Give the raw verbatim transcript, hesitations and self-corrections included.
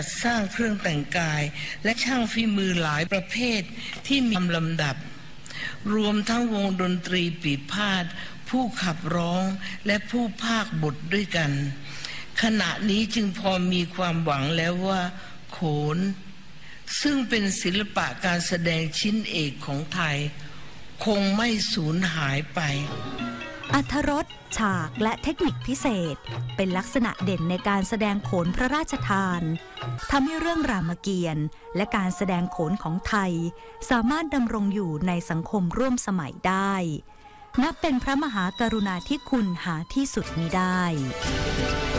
สร้างเครื่องแต่งกายและช่างฝีมือหลายประเภทที่มีลำดับรวมทั้งวงดนตรีปีพาทย์ผู้ขับร้องและผู้พากย์บทด้วยกันขณะนี้จึงพอมีความหวังแล้วว่าโขนซึ่งเป็นศิลปะการแสดงชิ้นเอกของไทยคงไม่สูญหายไปอรรถรสฉากและเทคนิคพิเศษเป็นลักษณะเด่นในการแสดงโขนพระราชทานทำให้เรื่องรามเกียรติ์และการแสดงโขนของไทยสามารถดำรงอยู่ในสังคมร่วมสมัยได้นับเป็นพระมหากรุณาธิคุณหาที่สุดมิได้